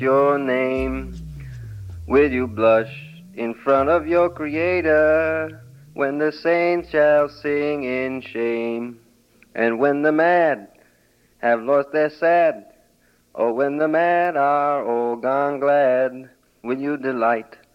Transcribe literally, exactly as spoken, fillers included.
your name? Will you blush in front of your Creator when the saints shall sing in shame? And when the mad have lost their sad, or when the mad are all gone glad, will you delight